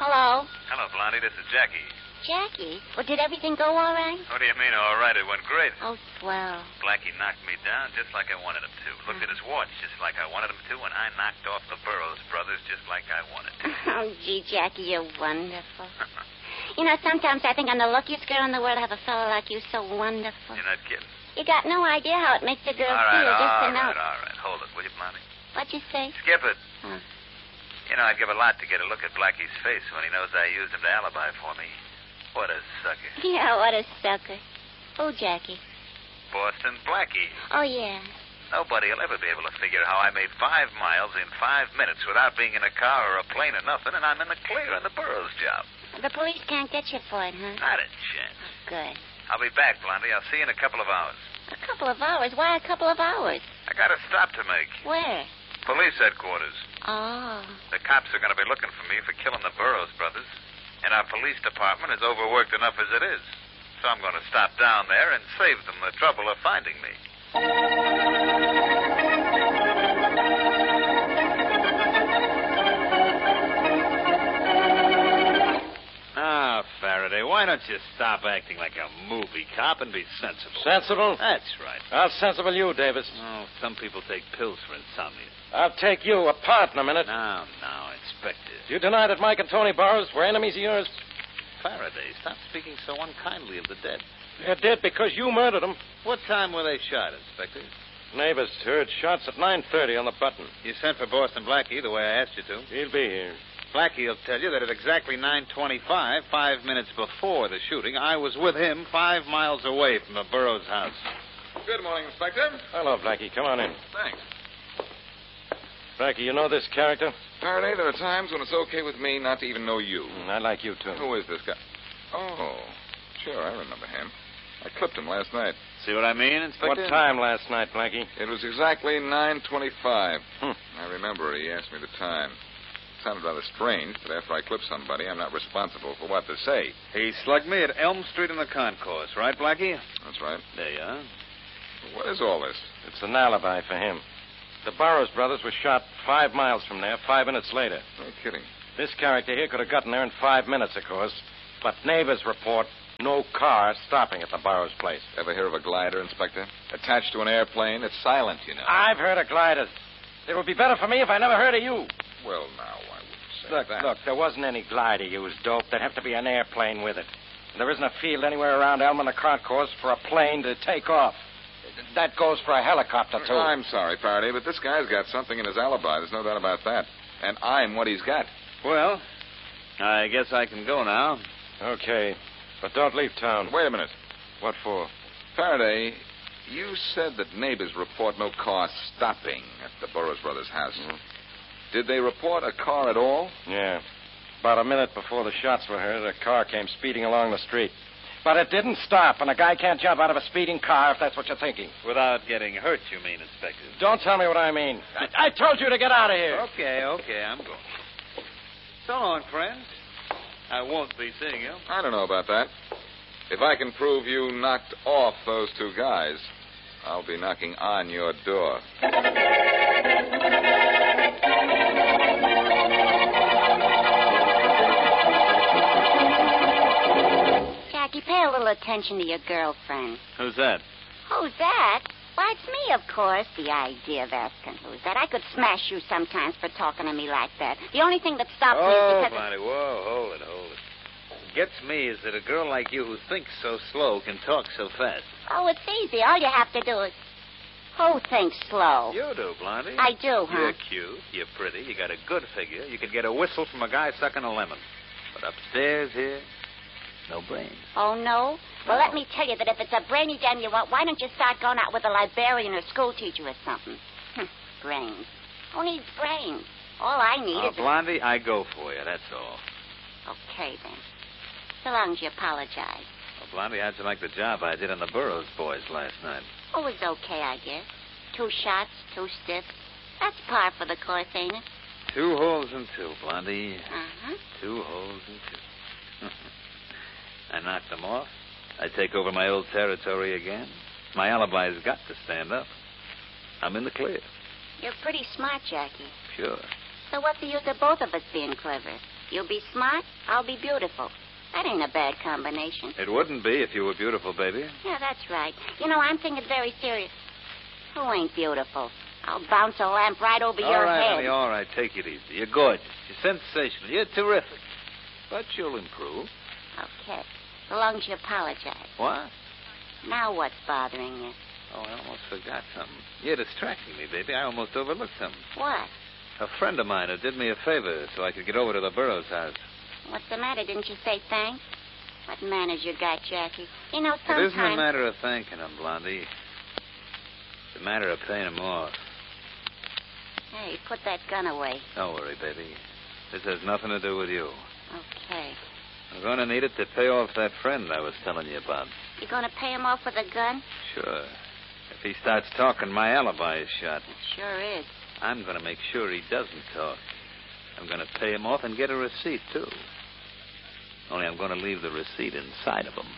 Hello? Hello, Blondie. This is Jackie. Jackie? Well, did everything go all right? What do you mean, all right? It went great. Oh, swell. Blackie knocked me down just like I wanted him to. Looked at his watch just like I wanted him to, and I knocked off the Burroughs brothers just like I wanted to. Oh, gee, Jackie, you're wonderful. Sometimes I think I'm the luckiest girl in the world to have a fellow like you, so wonderful. You're not kidding. You got no idea how it makes a girl All right, feel just to know. all right. Hold it, will you, Blondie? What'd you say? Skip it. Huh. I'd give a lot to get a look at Blackie's face when he knows I used him to alibi for me. What a sucker. Yeah, what a sucker. Who, Jackie? Boston Blackie. Oh, yeah. Nobody will ever be able to figure how I made 5 miles in 5 minutes without being in a car or a plane or nothing, and I'm in the clear on the Burroughs job. The police can't get you for it, huh? Not a chance. Good. I'll be back, Blondie. I'll see you in a couple of hours. A couple of hours? Why a couple of hours? I got a stop to make. Where? Police headquarters. Oh. The cops are going to be looking for me for killing the Burroughs brothers. And our police department is overworked enough as it is. So I'm going to stop down there and save them the trouble of finding me. Ah, Faraday, why don't you stop acting like a movie cop and be sensible? Sensible? That's right. How sensible you, Davis? Oh, some people take pills for insomnia. I'll take you apart in a minute. Now, Inspector. You deny that Mike and Tony Burroughs were enemies of yours? Faraday, stop speaking so unkindly of the dead. They're dead because you murdered them. What time were they shot, Inspector? Neighbors heard shots at 9:30 on the button. You sent for Boston Blackie the way I asked you to. He'll be here. Blackie will tell you that at exactly 9:25, 5 minutes before the shooting, I was with him 5 miles away from the Burroughs house. Good morning, Inspector. Hello, Blackie. Come on in. Thanks. Blackie, you know this character? Faraday, there are times when it's okay with me not to even know you. I like you, too. Who is this guy? Oh, sure, I remember him. I clipped him last night. See what I mean, Inspector? What time last night, Blackie? It was exactly 9:25. Hmm. I remember he asked me the time. It sounded rather strange, but after I clip somebody, I'm not responsible for what they say. He slugged me at Elm Street in the concourse, right, Blackie? That's right. There you are. What is all this? It's an alibi for him. The Burroughs brothers were shot 5 miles from there, 5 minutes later. No kidding. This character here could have gotten there in 5 minutes, of course. But neighbors report no car stopping at the Burroughs place. Ever hear of a glider, Inspector? Attached to an airplane? It's silent, you know. I've heard of gliders. It would be better for me if I never heard of you. Well, now, I wouldn't say that. Look, there wasn't any glider used, Dope. There'd have to be an airplane with it. And there isn't a field anywhere around Elm and the Concourse for a plane to take off. That goes for a helicopter, too. I'm sorry, Faraday, but this guy's got something in his alibi. There's no doubt about that. And I'm what he's got. Well, I guess I can go now. Okay. But don't leave town. Wait a minute. What for? Faraday, you said that neighbors report no car stopping at the Burroughs brothers' house. Mm-hmm. Did they report a car at all? Yeah. About a minute before the shots were heard, a car came speeding along the street. But it didn't stop, and a guy can't jump out of a speeding car if that's what you're thinking. Without getting hurt, you mean, Inspector? Don't tell me what I mean. I told you to get out of here. Okay, I'm going. So long, friends. I won't be seeing you. I don't know about that. If I can prove you knocked off those 2 guys, I'll be knocking on your door. Jackie, pay a little attention to your girlfriend. Who's that? Who's that? Why, it's me, of course. The idea of asking who's that. I could smash you sometimes for talking to me like that. The only thing that stops me is because... Bonnie, whoa, hold it. What gets me is that a girl like you who thinks so slow can talk so fast. Oh, it's easy. All you have to do is... Who thinks slow? You do, Blondie. I do, huh? You're cute, you're pretty, you got a good figure. You could get a whistle from a guy sucking a lemon. But upstairs here, no brains. Oh, no? Well, let me tell you that if it's a brainy dame you want, why don't you start going out with a librarian or school teacher or something? Brains. Who needs brains? All I need is... Blondie, I go for you, that's all. Okay, then. So long as you apologize. Well, Blondie, how'd you like the job I did on the Burroughs boys last night? Oh, it was okay, I guess. 2 shots, 2 stiffs. That's par for the course, ain't it? 2 holes in 2, Blondie. Uh-huh. 2 holes in 2. I knocked them off. I take over my old territory again. My alibi's got to stand up. I'm in the clear. You're pretty smart, Jackie. Sure. So what's the use of both of us being clever? You'll be smart, I'll be beautiful. That ain't a bad combination. It wouldn't be if you were beautiful, baby. Yeah, that's right. You know, I'm thinking very serious. Who ain't beautiful? I'll bounce a lamp right over All your right, head. honey, all right. Take it easy. You're gorgeous. You're sensational. You're terrific. But you'll improve. Okay. So long as you apologize. What? Now what's bothering you? Oh, I almost forgot something. You're distracting me, baby. I almost overlooked something. What? A friend of mine who did me a favor so I could get over to the Burroughs house. What's the matter? Didn't you say thanks? What manners you got, Jackie? You know, It sometimes... isn't a matter of thanking him, Blondie. It's a matter of paying him off. Hey, put that gun away. Don't worry, baby. This has nothing to do with you. Okay. I'm going to need it to pay off that friend I was telling you about. You gonna pay him off with a gun? Sure. If he starts talking, my alibi is shot. It sure is. I'm going to make sure he doesn't talk. I'm going to pay him off and get a receipt, too. Only I'm going to leave the receipt inside of him.